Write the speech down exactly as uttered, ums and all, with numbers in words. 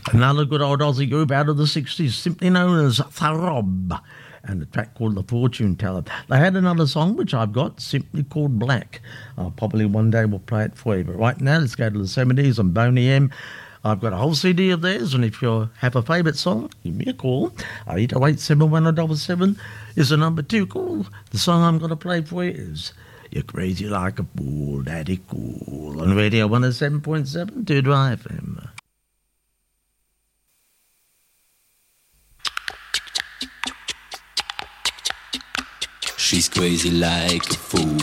Another good old Aussie group out of the sixties, simply known as Tharob, and a track called The Fortune Teller. They had another song, which I've got, simply called Black. Uh, probably one day we'll play it for you. But right now, let's go to the seventies and Boney M. I've got a whole C D of theirs, and if you have a favourite song, give me a call. eight oh eight, seven one oh seven seven is the number two call. The song I'm going to play for you is You're Crazy Like a Fool, Daddy Cool, on Radio one oh seven point seven, two Dry F M. She's crazy like a fool,